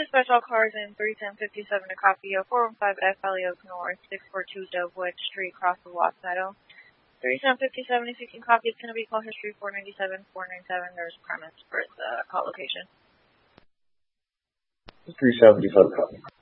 dispatch all cars in 31057 to copy 415F Holyoke North, 642 Dovewood Street, cross of Lost Meadow. 31057, if you can copy, it's going to be call history 497. There's a premise for the call location. 375 copy.